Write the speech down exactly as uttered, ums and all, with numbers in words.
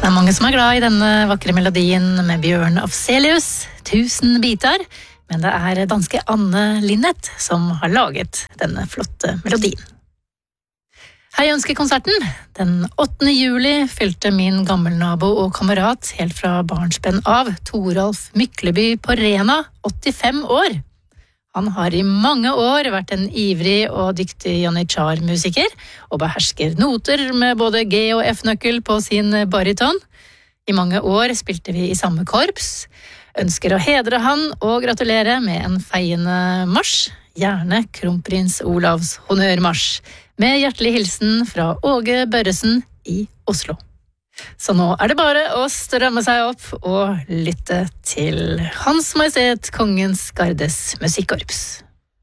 Det er mange som er glad i denne vakre melodien med Bjørn Afzelius, Tusen biter, men det er danske Anne Linnet som har laget denne flotte melodien. Hei ønskekonserten! Den åttende juli fylte min gammelnabo og kamerat helt fra barnsben av, Toralf Mykleby på Rena, åttifem år. Han har i mange år vært en ivrig og dyktig janitsjar-musiker, og behersker noter med både G- og F-nøkkel på sin bariton. I mange år spilte vi i samme korps. Ønsker å hedre han og gratulere med en feiende marsj, gjerne Kronprins Olavs honnørmarsj, med hjertelig hilsen fra Åge Børresen i Oslo. Så nå er det bare å stramme seg opp og lytte til Hans Majestet Kongens Gardes Musikkorps.